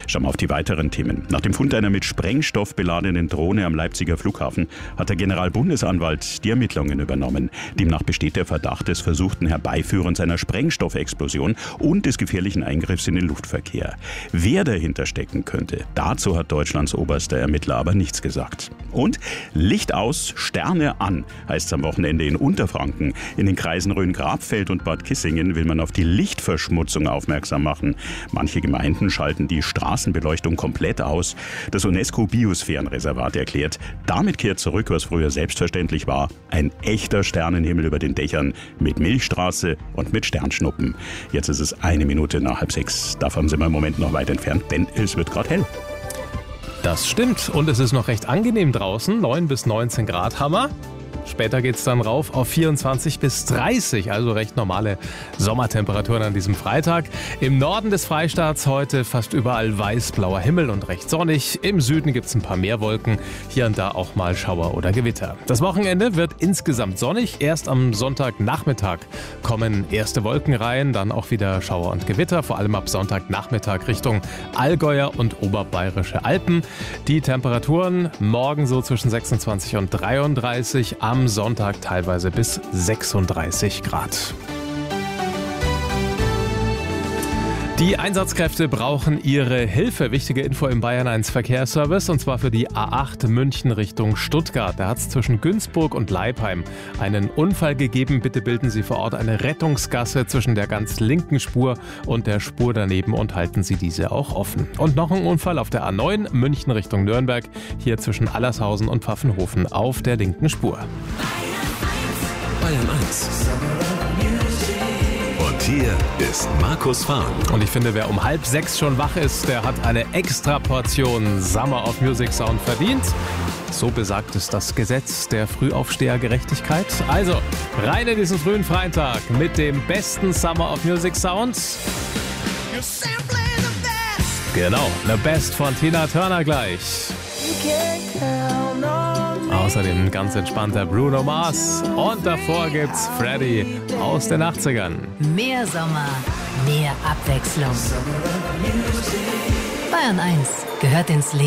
Schauen wir auf die weiteren Themen. Nach dem Fund einer mit Sprengstoff beladenen Drohne am Leipziger Flughafen hat der Generalbundesanwalt die Ermittlungen übernommen. Demnach besteht der Verdacht des versuchten Herbeiführens einer Sprengstoffexplosion und des gefährlichen Eingriffs in den Luftverkehr. Wer dahinter stecken könnte, dazu hat Deutschlands oberster Ermittler aber nichts gesagt. Und Licht aus, Sterne an, heißt es am Wochenende in Unterfranken. In den Kreisen Rhön-Grabfeld und Bad Kissingen will man auf die Lichtverschmutzung aufmerksam machen. Manche Gemeinden schalten die Straßenbeleuchtung komplett aus. Das UNESCO-Biosphärenreservat erklärt, damit kehrt zurück, was früher selbstverständlich war. Ein echter Sternenhimmel über den Dächern mit Milchstraße und mit Sternschnuppen. Jetzt ist es 1:01 nach 5:30. Davon sind wir im Moment noch weit entfernt, denn es wird gerade hell. Das stimmt. Und es ist noch recht angenehm draußen. 9 bis 19 Grad Hammer. Später geht es dann rauf auf 24 bis 30, also recht normale Sommertemperaturen an diesem Freitag. Im Norden des Freistaats heute fast überall weiß-blauer Himmel und recht sonnig. Im Süden gibt es ein paar mehr Wolken, hier und da auch mal Schauer oder Gewitter. Das Wochenende wird insgesamt sonnig. Erst am Sonntagnachmittag kommen erste Wolkenreihen, dann auch wieder Schauer und Gewitter, vor allem ab Sonntagnachmittag Richtung Allgäuer und Oberbayerische Alpen. Die Temperaturen morgen so zwischen 26 und 33, am Sonntag teilweise bis 36 Grad. Die Einsatzkräfte brauchen ihre Hilfe. Wichtige Info im Bayern 1 Verkehrsservice, und zwar für die A8 München Richtung Stuttgart. Da hat es zwischen Günzburg und Leipheim einen Unfall gegeben. Bitte bilden Sie vor Ort eine Rettungsgasse zwischen der ganz linken Spur und der Spur daneben und halten Sie diese auch offen. Und noch ein Unfall auf der A9 München Richtung Nürnberg. Hier zwischen Allershausen und Pfaffenhofen auf der linken Spur. Bayern 1. Und hier ist Markus Fahren. Und ich finde, wer um 5:30 schon wach ist, der hat eine extra Portion Summer of Music Sound verdient. So besagt es das Gesetz der Frühaufstehergerechtigkeit. Also, rein in diesen frühen Freitag mit dem besten Summer of Music Sound. Genau, The Best von Tina Turner gleich. Außerdem ganz entspannter Bruno Mars. Und davor gibt's Freddy aus den 80ern. Mehr Sommer, mehr Abwechslung. Bayern 1 gehört ins Leben.